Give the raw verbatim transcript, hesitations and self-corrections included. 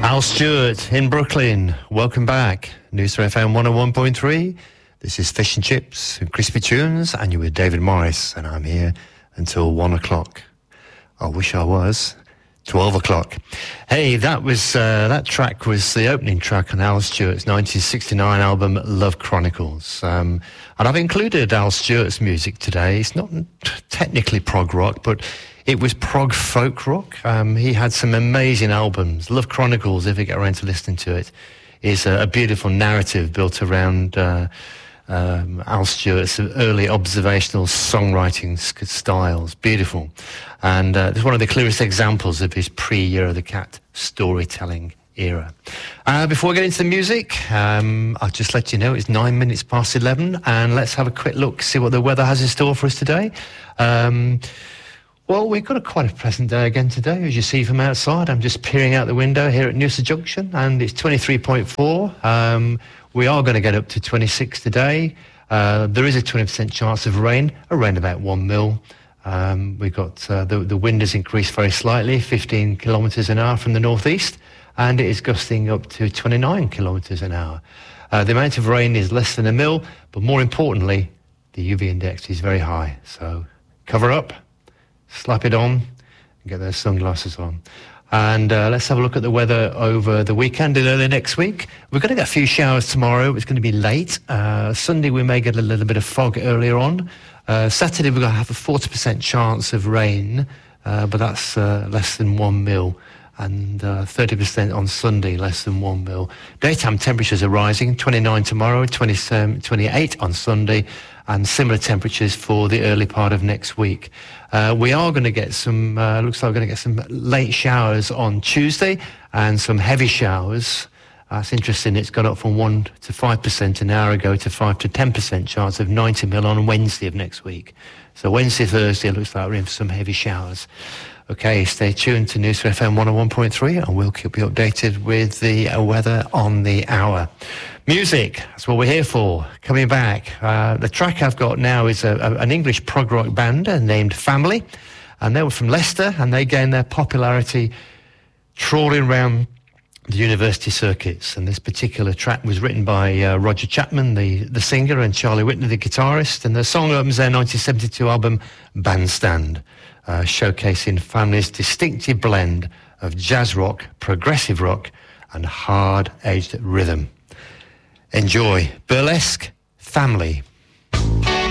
Al Stewart in Brooklyn. Welcome back. Noosa F M one oh one point three. This is Fish and Chips and Crispy Tunes, and you're with David Morris, and I'm here until one o'clock. I wish I was. twelve o'clock. Hey, that was uh, that track was the opening track on Al Stewart's nineteen sixty-nine album Love Chronicles. Um, and I've included Al Stewart's music today. It's not technically prog rock, but it was prog folk rock. Um, he had some amazing albums. Love Chronicles, if you get around to listening to it, is a, a beautiful narrative built around uh, um, Al Stewart's early observational songwriting styles. Beautiful. And uh, it's one of the clearest examples of his pre-Year of the Cat storytelling era. Uh, before we get into the music, um, I'll just let you know it's nine minutes past eleven, and let's have a quick look, see what the weather has in store for us today. Um, Well, we've got a quite a pleasant day again today, as you see from outside. I'm just peering out the window here at Noosa Junction, and it's twenty-three point four. Um, we are going to get up to twenty-six today. Uh, there is a twenty percent chance of rain, around about one mil. Um, we've got uh, the, the wind has increased very slightly, fifteen kilometres an hour from the northeast, and it is gusting up to twenty-nine kilometres an hour. Uh, the amount of rain is less than a mil, but more importantly, the U V index is very high. So cover up, slap it on, and get those sunglasses on. And uh, let's have a look at the weather over the weekend and early next week. We're going to get a few showers tomorrow. It's going to be late. Uh, Sunday, we may get a little bit of fog earlier on. Uh, Saturday, we're going to have a forty percent chance of rain, uh, but that's uh, less than one mil. And uh, thirty percent on Sunday, less than one mil. Daytime temperatures are rising, twenty-nine tomorrow, twenty, twenty-eight on Sunday, and similar temperatures for the early part of next week. Uh, we are going to get some, uh, looks like we're going to get some late showers on Tuesday and some heavy showers. That's interesting. It's gone up from one to five percent an hour ago to five to ten percent chance of ninety mil on Wednesday of next week. So Wednesday, Thursday, it looks like we're in for some heavy showers. Okay, stay tuned to Noosa F M one oh one point three, and we'll keep you updated with the uh, weather on the hour. Music, that's what we're here for. Coming back, uh, the track I've got now is a, a, an English prog rock band uh, named Family, and they were from Leicester, and they gained their popularity trawling around the university circuits. And this particular track was written by uh, Roger Chapman, the, the singer, and Charlie Whitney, the guitarist, and the song opens their nineteen seventy-two album Bandstand, uh, showcasing Family's distinctive blend of jazz rock, progressive rock, and hard-edged rhythm. Enjoy Burlesque, Family.